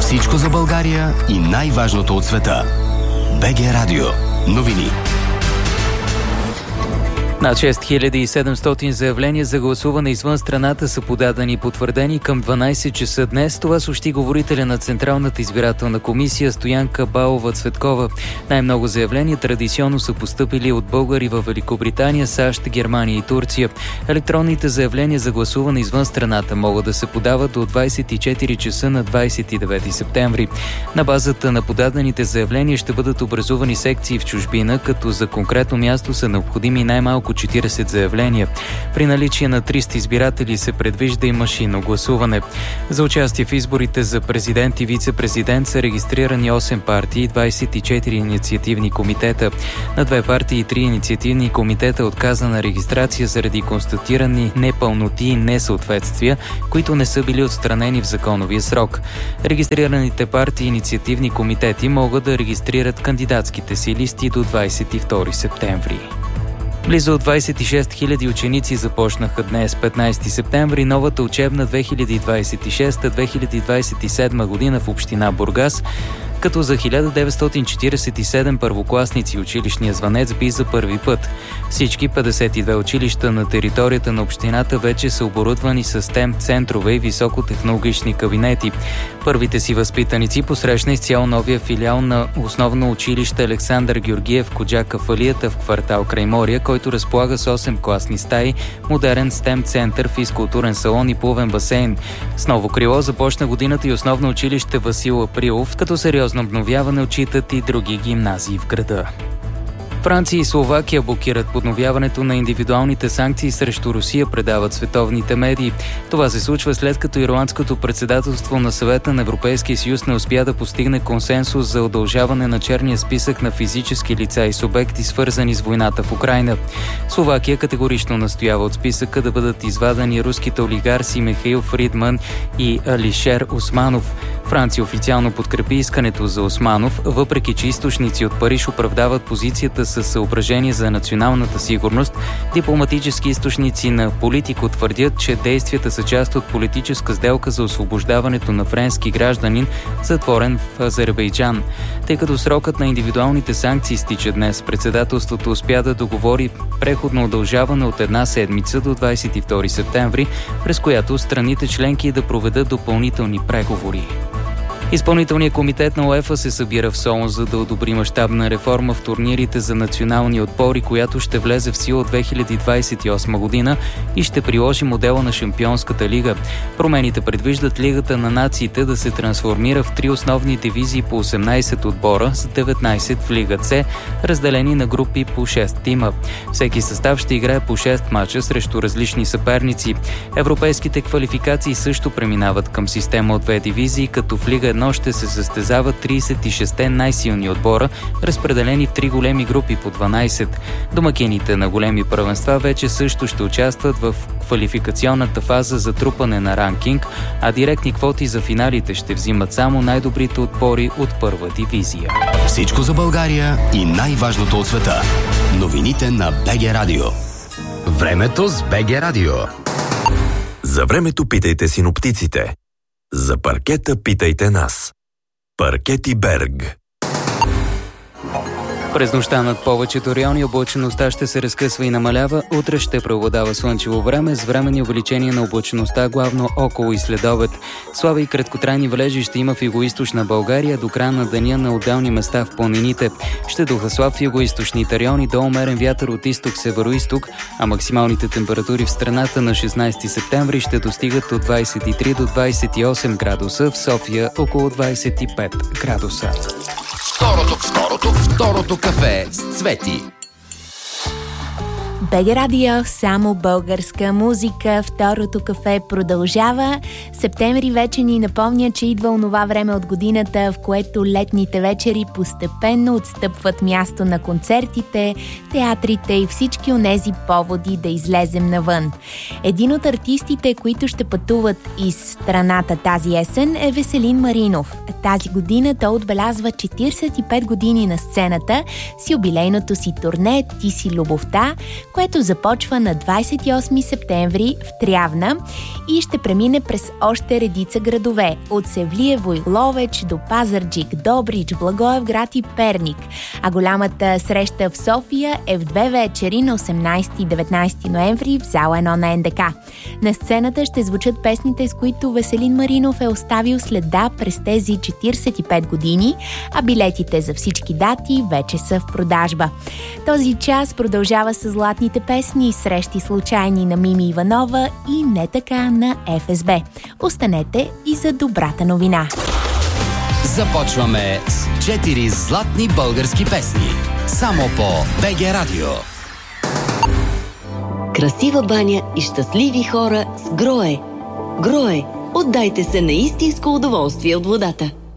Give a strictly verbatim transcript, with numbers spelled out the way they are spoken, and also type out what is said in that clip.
Всичко за България и най-важното от света. БГ Радио. Новини. Над шест хиляди и седемстотин заявления за гласуване извън страната са подадени и потвърдени към дванайсет часа днес. Това съобщи говорителя на Централната избирателна комисия Стоянка Балова-Цветкова. Най-много заявления традиционно са постъпили от българи във Великобритания, САЩ, Германия и Турция. Електронните заявления за гласуване извън страната могат да се подават до двайсет и четири часа на двайсет и девети септември. На базата на подадените заявления ще бъдат образувани секции в чужбина, като за конкретно място са необходими най-малко четирийсет заявления. При наличие на триста избиратели се предвижда и машинно гласуване. За участие в изборите за президент и вице-президент са регистрирани осем партии и двайсет и четири инициативни комитета. На две партии и три инициативни комитета отказана регистрация заради констатирани непълноти и несъответствия, които не са били отстранени в законовия срок. Регистрираните партии и инициативни комитети могат да регистрират кандидатските си листи до двайсет и втори септември. Близо двайсет и шест хиляди ученици започнаха днес, петнайсети септември, новата учебна две хиляди двайсет и шеста - две хиляди двайсет и седма година в община Бургас, като за хиляда деветстотин четирийсет и седем първокласници училищния звънец би за първи път. Всички петдесет и две училища на територията на общината вече са оборудвани с STEM центрове и високотехнологични кабинети. Първите си възпитаници посрещна изцяло новия филиал на основно училище Александър Георгиев Коджака Фалията в квартал Краймория, който разполага с осем класни стаи, модерен STEM център, физкултурен салон и плувен басейн. С ново крило започна годината и основно училище Васил Априлов, като сериозно обновяване отчитат и други гимназии в града. Франция и Словакия блокират подновяването на индивидуалните санкции срещу Русия, предават световните медии. Това се случва след като ирландското председателство на Съвета на Европейския съюз не успя да постигне консенсус за удължаване на черния списък на физически лица и субекти, свързани с войната в Украйна. Словакия категорично настоява от списъка да бъдат извадени руските олигарси Михаил Фридман и Алишер Османов. Франция официално подкрепи искането за Османов, въпреки че източници от Париж оправдават позицията със съображение за националната сигурност. Дипломатически източници на Политико твърдят, че действията са част от политическа сделка за освобождаването на френски гражданин, затворен в Азербайджан. Тъй като срокът на индивидуалните санкции стича днес, председателството успя да договори преходно удължаване от една седмица до двайсет и втори септември, през която страните членки да проведат допълнителни преговори. Изпълнителният комитет на УЕФА се събира в Солун, за да одобри мащабна реформа в турнирите за национални отбори, която ще влезе в сила от две хиляди двайсет и осма година и ще приложи модела на Шампионската лига. Промените предвиждат Лигата на нациите да се трансформира в три основни дивизии по осемнайсет отбора с деветнайсет в Лига С, разделени на групи по шест тима. Всеки състав ще играе по шест мача срещу различни съперници. Европейските квалификации също преминават към система от две дивизии, като в Лига едно ще се състезават трийсет и шест най-силни отбора, разпределени в три големи групи по дванайсет. Домакините на големи първенства вече също ще участват в квалификационната фаза за трупане на ранкинг, а директни квоти за финалите ще взимат само най-добрите отбори от първа дивизия. Всичко за България и най-важното от света. Новините на БГ Радио. Времето с БГ Радио. За времето питайте синоптиците. За паркета питайте нас. Паркети Берг. През нощта над повечето райони облачеността ще се разкъсва и намалява. Утре ще преобладава слънчево време с временни увеличения на облачеността, главно около и следобед. Слаби и краткотрайни валежи ще има в югоизточна България до края на деня на отделни места в планините. Ще духа слаб в югоизточните райони до умерен вятър от изток-североизток, а максималните температури в страната на шестнайсети септември ще достигат от двайсет и три до двайсет и осем градуса, в София около двайсет и пет градуса. Второто, второто, второто кафе с Цвети. БГ Радио, само българска музика. Второто кафе продължава. Септември вече ни напомня, че идва онова време от годината, в което летните вечери постепенно отстъпват място на концертите, театрите и всички онези поводи да излезем навън. Един от артистите, които ще пътуват из страната тази есен, е Веселин Маринов. Тази година той отбелязва четирийсет и пет години на сцената с юбилейното си турне "Ти си любовта", което започва на двадесет и осми септември в Трявна и ще премине през още редица градове от Севлиево и Ловеч до Пазарджик, Добрич, Благоевград и Перник. А голямата среща в София е в две вечери на осемнадесети и деветнадесети ноември в зала едно на Ен Де Ка. На сцената ще звучат песните, с които Веселин Маринов е оставил следа през тези четиридесет и пет години, а билетите за всички дати вече са в продажба. Този час продължава с златните песни, срещи случайни на Мими Иванова и не така на Еф Ес Бе. Останете и за добрата новина. Започваме с четири златни български песни. Само по БГ Радио. Красива баня и щастливи хора с Грое. Грое. Отдайте се на истинско удоволствие от водата.